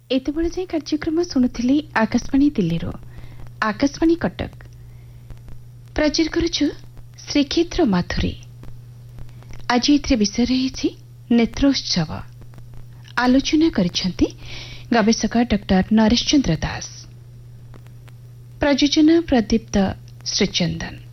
ଏତେବେଳେ ଯାଇ କାର୍ଯ୍ୟକ୍ରମ ଶୁଣୁଥିଲି ଆକାଶବାଣୀ ଦିଲ୍ଲୀରୁ ଆକାଶବାଣୀ କଟକ। ପ୍ରଚାର କରୁଛୁ ଶ୍ରୀକ୍ଷେତ୍ର ମାଥୁରୀ। ଆଜି ଏଥିରେ ବିଷୟ ରହିଛି ନେତ୍ରୋତ୍ସବ। ଆଲୋଚନା କରିଛନ୍ତି ଗବେଷକ ଡକ୍ଟର ନରେଶ ଚନ୍ଦ୍ର ଦାସ। ପ୍ରଯୋଜନା ପ୍ରଦୀପ୍ତ ଶ୍ରୀଚନ୍ଦନ।